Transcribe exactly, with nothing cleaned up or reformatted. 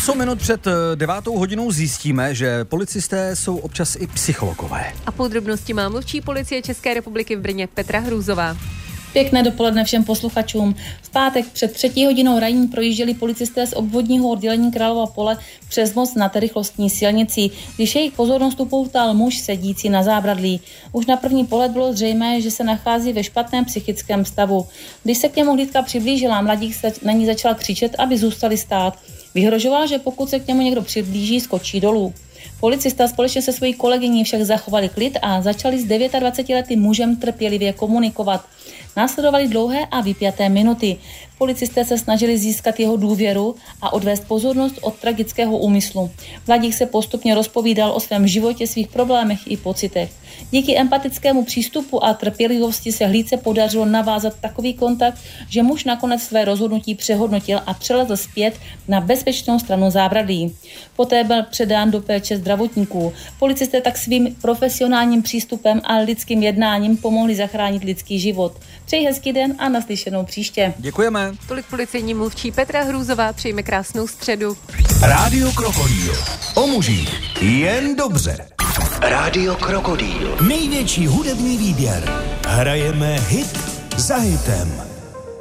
osm minut před devátou hodinou zjistíme, že policisté jsou občas i psychologové. A podrobnosti má mluvčí policie České republiky v Brně Petra Hrůzová. Pěkné dopoledne všem posluchačům. V pátek před třetí hodinou ranní projížděli policisté z obvodního oddělení Králova Pole přes most na rychlostní silnici, když jejich pozornost upoutal muž sedící na zábradlí. Už na první pohled bylo zřejmé, že se nachází ve špatném psychickém stavu. Když se k němu hlídka přiblížila, mladík se na ní začal křičet, aby zůstali stát. Vyhrožoval, že pokud se k němu někdo přiblíží, skočí dolů. Policista společně se svojí kolegyní však zachovali klid a začali s dvacetidevítiletým mužem trpělivě komunikovat. Následovaly dlouhé a vypjaté minuty. Policisté se snažili získat jeho důvěru a odvést pozornost od tragického úmyslu. Mladík se postupně rozpovídal o svém životě, svých problémech i pocitech. Díky empatickému přístupu a trpělivosti se hlídce podařilo navázat takový kontakt, že muž nakonec své rozhodnutí přehodnotil a přelezl zpět na bezpečnou stranu zábradlí. Poté byl předán do péče zdravotníků. Policisté tak svým profesionálním přístupem a lidským jednáním pomohli zachránit lidský život. Přeji hezký den a naslyšenou příště. Děkujeme. Tolik policejní mluvčí Petra Hrůzová, přejeme krásnou středu. Rádio Krokodýl. O mužích jen dobře. Rádio Krokodýl. Největší hudební výběr. Hrajeme hit za hitem.